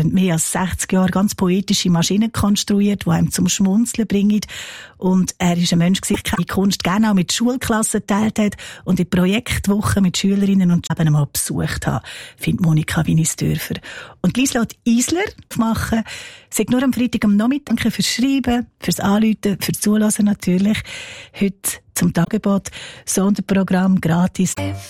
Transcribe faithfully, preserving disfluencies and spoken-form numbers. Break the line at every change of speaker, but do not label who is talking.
während mehr als sechzig Jahren ganz poetische Maschinen konstruiert, die einem zum Schmunzeln bringen. Und er ist ein Mensch, der die Kunst gerne auch mit Schulklassen geteilt hat und in Projektwochen mit Schülerinnen und eben einmal besucht hat, findet Monika Winisdörfer. Und Lieslott Isler machen, sagt nur am Freitag am Nachmittag fürs Schreiben, fürs Anrufen, fürs Zuhören natürlich. Heute zum Tagebot, Sonderprogramm gratis.